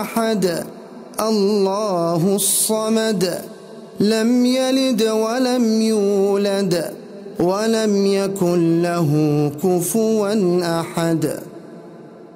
أحد الله الصمد لم يلد ولم يولد ولم يكن له كفوا أحد.